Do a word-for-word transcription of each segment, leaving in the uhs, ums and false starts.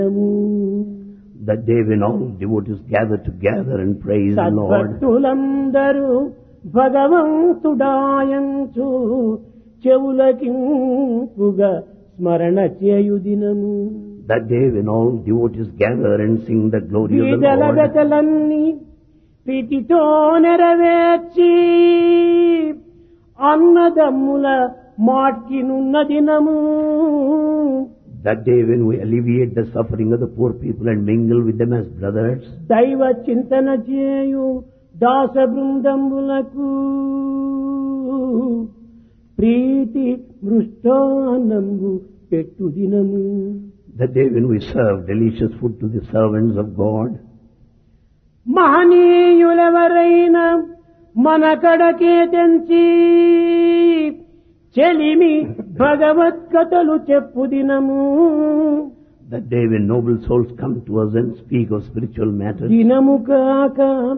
That day when all devotees gather together and praise the Lord. సద్భక్తులందరూ భగవంతుడాయంచు చెవులకింపుగా స్మరణ చేయు దినము. That day when all devotees gather and sing the glory of the Lord. వీడలగతలన్నీ ప్రీతితో నెరవేర్చి అన్నదమ్ముల మాట్కినున్న దినము. That day when we alleviate the suffering of the poor people and mingle with them as brothers. దైవ చింతన చేయు దాస బృందంబులకు ప్రీతి మృష్టాన్నంబు పెట్టు దినము. That day when we serve delicious food to the servants of God. మహనీయులెవరైనా మన కడకే తెంచి చెలిమి భగవద్గతలు చెప్పు దినము. That day when noble souls come to us and speak of spiritual matters. దినము కాక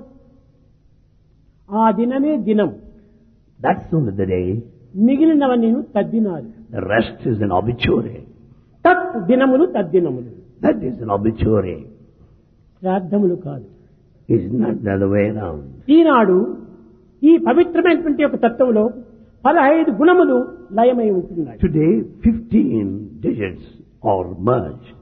ఆ దినమే దినం. That's only the day. మిగిలినవన్నీ తద్దినాలు. The rest is an obituary. తత్ దినములు తద్దినములు. That is an obituary. శ్రాద్ధములు కాదు. It's not the other way around. ఈనాడు ఈ పవిత్రమైనటువంటి యొక్క తత్వంలో పదహైదు గుణములు లయమై ఉంటున్నాయి. Today, fifteen digits are merged.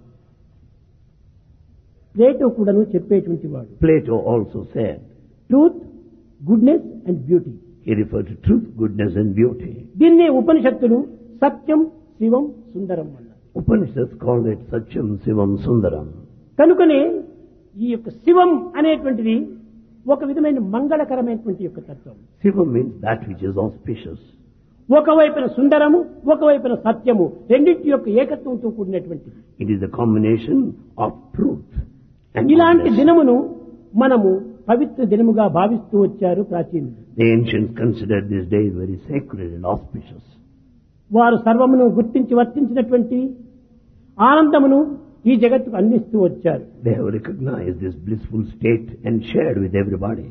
Plato కూడాను చెప్పేటువంటి వాడు. Plato also said. Truth, goodness and beauty. He referred to truth, goodness and beauty. దీన్నే ఉపనిషత్తులు సత్యం, శివం, సుందరం అన్నారు. Upanishads called it Satyam, Sivam, Sundaram. కనుకనే ఈ యొక్క శివం అనేటువంటిది ఒక విధమైన మంగళకరమైనటువంటి యొక్క తత్వం. Sivam means that which is auspicious. ఒకవైపున సుందరము, ఒకవైపున సత్యము, రెండింటి యొక్క ఏకత్వంతో కూడినటువంటిది. It is a combination of truth and ఇలాంటి goodness. దినమును మనము పవిత్ర దినముగా భావిస్తూ వచ్చారు ప్రాచీనులు. The ancients considered this day very sacred and auspicious. వారు సర్వమును గుర్తించి వర్తించినటువంటి ఆనందమును ఈ జగత్తుకు అందిస్తూ వచ్చారు. They have recognized this blissful state and shared with everybody.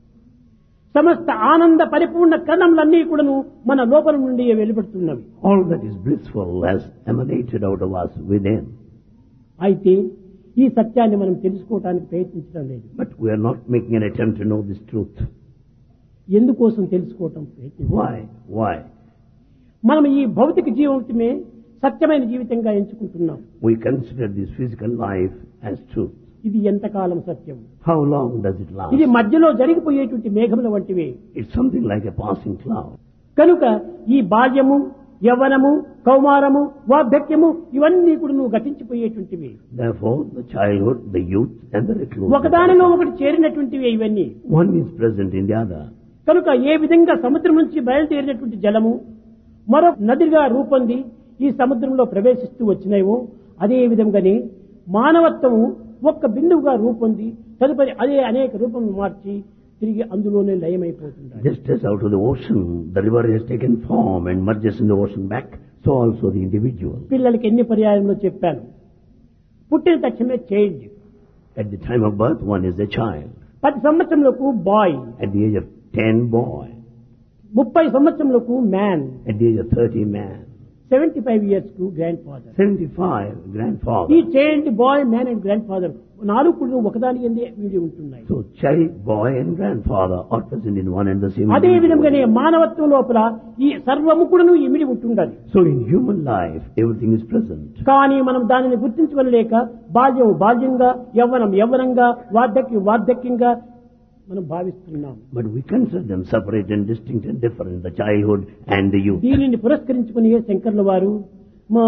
సమస్త ఆనంద పరిపూర్ణ కణములన్నీ కూడాను మన లోపల నుండి వెలువడుతున్నవి. All that is blissful has emanated out of us within. అయితే ఈ సత్యాన్ని మనం తెలుసుకోవడానికి ప్రయత్నించడం లేదు. But we are not making an attempt to know this truth. ఎందుకోసం తెలుసుకోవటం ప్రయత్నం? Why? Why? మనం ఈ భౌతిక జీవితమే సత్యమైన జీవితంగా ఎంచుకుంటున్నాం. We consider this physical life as truth. ఇది ఎంతకాలం సత్యం? How long does it last? ఇది మధ్యలో జరిగిపోయేటువంటి మేఘముల వంటివే. It's something like a passing cloud. కనుక ఈ బాల్యము, యవ్వనము, కౌమారము, వార్ధక్యము ఇవన్నీ కూడా నువ్వు గతించిపోయేటువంటివి. Therefore, the childhood, the youth and the reclusion. ఒకదానిలో ఒకటి చేరినటువంటివి ఇవన్నీ. One is present in the other. కనుక ఏ విధంగా సముద్రం నుంచి బయలుదేరినటువంటి జలము మరో నదిగా రూపొంది ఈ సముద్రంలో ప్రవేశిస్తూ వచ్చినాయో అదే విధంగానే మానవత్వము ఒక్క బిందువుగా రూపొంది తదుపరి అదే అనేక రూపములు మార్చి తిరిగి అందులోనే లయమైపోతుంది. Just as out of the ocean, the river has taken form and merges in the ocean back, so also the individual. పిల్లలకి ఎన్ని పర్యాయంలో చెప్పాను, పుట్టిన తక్షణమే child. At the time of birth, one is a child. పది సంవత్సరములకు bye. At the age of ten, boy. ముప్పై సంవత్సరములకు man. At the age of thirty, man. Seventy five years కు grand father. Seventy-five, grandfather. ఈ child, bye, man and grand father నాలుగు కూడా ఒకదాని ఎందే వీడి ఉంటున్నాయి. So child, boy and grandfather are present in one and the same. అదే విధంగానే మానవత్వం లోపల ఈ సర్వము కూడా ఇమిడి ఉంటుండాలి. So in human life, everything is present. కానీ మనం దానిని గుర్తించుకోలేక బాల్యం బాల్యంగా, యవ్వనం యవ్వనంగా, వార్ధక్యం వార్ధక్యంగా మనం భావిస్తున్నాం. But we consider them separate and distinct and different, the childhood and the youth. దీనిని పురస్కరించుకుని శంకర్ల వారు